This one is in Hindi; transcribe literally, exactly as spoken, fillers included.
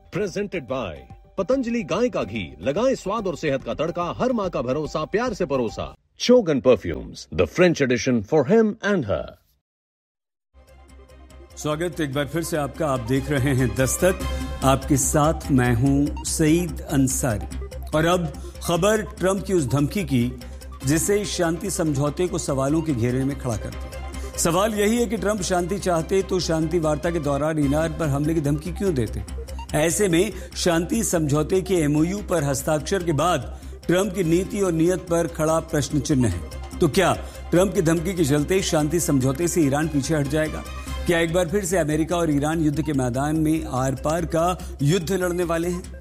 प्रेजेंटेड बाय पतंजलि गाय का घी, लगाएं स्वाद और सेहत का तड़का, हर माँ का भरोसा प्यार से परोसा। चोगन perfumes, the French addition for him and हर। स्वागत एक बार फिर से आपका। आप देख रहे हैं दस्तक, आपके साथ मैं हूं सईद अंसारी। और अब खबर ट्रंप की उस धमकी की जिसे शांति समझौते को सवालों के घेरे में खड़ा करती है। सवाल यही है कि ट्रंप शांति चाहते तो शांति वार्ता के दौरान ईरान पर हमले की धमकी क्यों देते। ऐसे में शांति समझौते के एमओयू पर हस्ताक्षर के बाद ट्रंप की नीति और नीयत पर खड़ा प्रश्न चिन्ह है। तो क्या ट्रंप की धमकी के चलते शांति समझौते से ईरान पीछे हट जाएगा? क्या एक बार फिर से अमेरिका और ईरान युद्ध के मैदान में आर पार का युद्ध लड़ने वाले हैं?